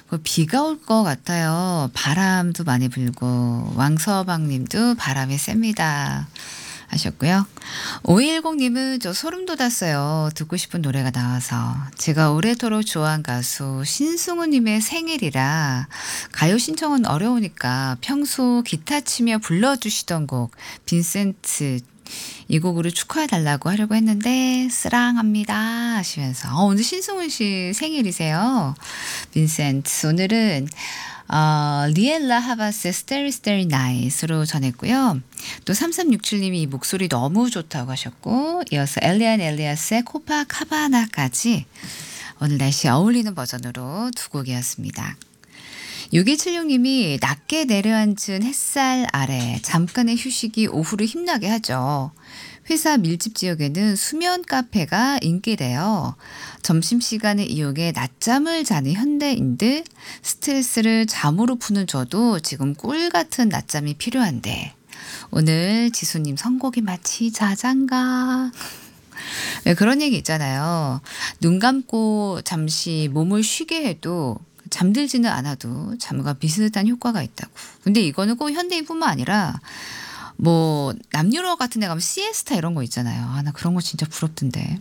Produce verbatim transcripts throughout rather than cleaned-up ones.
그 비가 올 것 같아요. 바람도 많이 불고 왕서방 님도 바람이 셉니다 하셨고요. 오이일공 님은 저 소름 돋았어요. 듣고 싶은 노래가 나와서. 제가 오래도록 좋아한 가수 신승우 님의 생일이라 가요 신청은 어려우니까 평소 기타 치며 불러주시던 곡 빈센트 이 곡으로 축하해 달라고 하려고 했는데 쓰랑합니다 하시면서 어, 오늘 신승훈 씨 생일이세요. 빈센트 오늘은 어, 리엘라 하바스의 스테리 스테리 나이스로 전했고요. 또 삼삼육칠 님이 이 목소리 너무 좋다고 하셨고 이어서 엘리안 엘리아스의 코파카바나까지 오늘 날씨에 어울리는 버전으로 두 곡이었습니다. 육이칠육 님이 낮게 내려앉은 햇살 아래 잠깐의 휴식이 오후를 힘나게 하죠. 회사 밀집 지역에는 수면 카페가 인기래요. 점심시간을 이용해 낮잠을 자는 현대인들 스트레스를 잠으로 푸는 저도 지금 꿀 같은 낮잠이 필요한데 오늘 지수님 선곡이 마치 자장가. 네, 그런 얘기 있잖아요. 눈 감고 잠시 몸을 쉬게 해도 잠들지는 않아도 잠과 비슷한 효과가 있다고. 근데 이거는 꼭 현대인뿐만 아니라 뭐 남유럽 같은 데 가면 시에스타 이런 거 있잖아요. 아, 나 그런 거 진짜 부럽던데.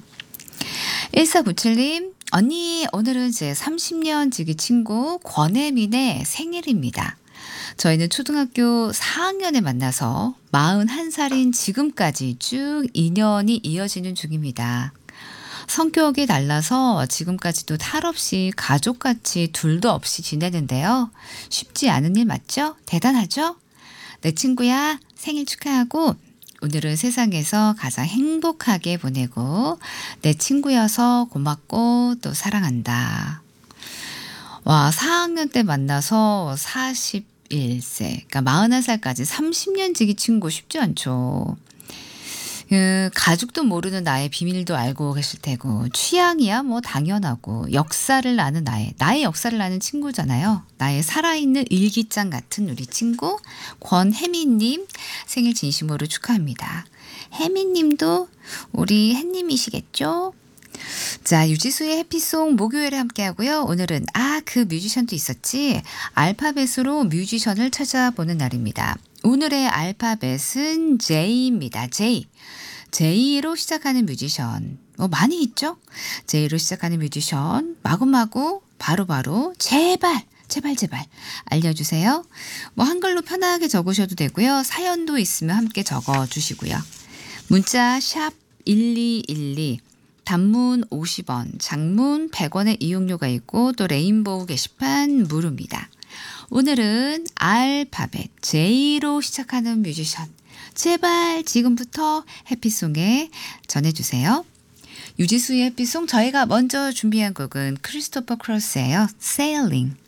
일사구칠 님 언니 오늘은 제 삼십 년 지기 친구 권혜민의 생일입니다. 저희는 초등학교 사 학년에 만나서 마흔한 살인 지금까지 쭉 인연이 이어지는 중입니다. 성격이 달라서 지금까지도 탈 없이 가족같이 둘도 없이 지내는데요. 쉽지 않은 일 맞죠? 대단하죠? 내 친구야 생일 축하하고 오늘은 세상에서 가장 행복하게 보내고 내 친구여서 고맙고 또 사랑한다. 와, 사 학년 때 만나서 사십일 세 그러니까 마흔한 살까지 삼십 년 지기 친구 쉽지 않죠. 그 가족도 모르는 나의 비밀도 알고 계실 테고 취향이야 뭐 당연하고 역사를 아는 나의 나의 역사를 아는 친구잖아요. 나의 살아있는 일기장 같은 우리 친구 권혜민님 생일 진심으로 축하합니다. 혜민님도 우리 혜님이시겠죠? 자, 유지수의 해피송 목요일에 함께하고요. 오늘은 아, 그 뮤지션도 있었지. 알파벳으로 뮤지션을 찾아보는 날입니다. 오늘의 알파벳은 J입니다. J. J로 시작하는 뮤지션. 뭐 많이 있죠? J로 시작하는 뮤지션. 마구마구 바로바로 제발 제발 제발 알려주세요. 뭐 한글로 편하게 적으셔도 되고요. 사연도 있으면 함께 적어주시고요. 문자 샵 일이일이 단문 오십 원, 장문 백 원의 이용료가 있고 또 레인보우 게시판 무료입니다. 오늘은 알파벳 J로 시작하는 뮤지션 제발 지금부터 해피송에 전해주세요. 유지수의 해피송 저희가 먼저 준비한 곡은 크리스토퍼 크로스예요. Sailing.